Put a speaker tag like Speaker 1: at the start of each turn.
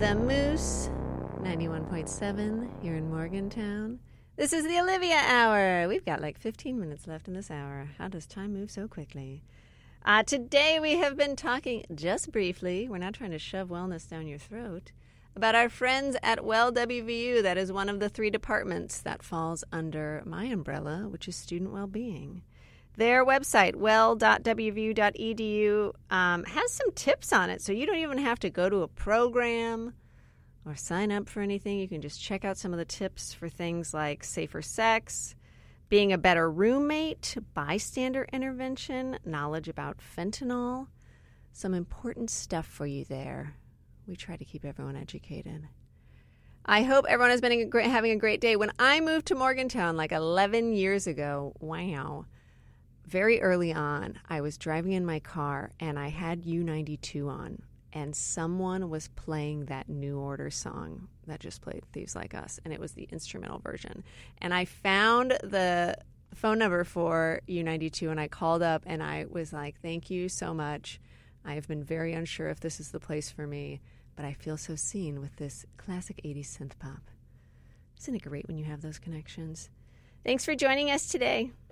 Speaker 1: The Moose, 91.7 here in Morgantown. This is the Olivia Hour. We've got like 15 minutes left in this hour. How does time move so quickly? Today we have been talking just briefly, we're not trying to shove wellness down your throat, about our friends at Well WVU. That is one of the 3 departments that falls under my umbrella, which is student well-being. Their website, well.wvu.edu, has some tips on it, so you don't even have to go to a program or sign up for anything. You can just check out some of the tips for things like safer sex, being a better roommate, bystander intervention, knowledge about fentanyl. Some important stuff for you there. We try to keep everyone educated. I hope everyone has been having a great day. When I moved to Morgantown like 11 years ago, wow, very early on, I was driving in my car and I had U92 on, and someone was playing that New Order song that just played, Thieves Like Us, and it was the instrumental version. And I found the phone number for U92 and I called up and I was like, thank you so much. I have been very unsure if this is the place for me, but I feel so seen with this classic 80s synth pop. Isn't it great when you have those connections? Thanks for joining us today.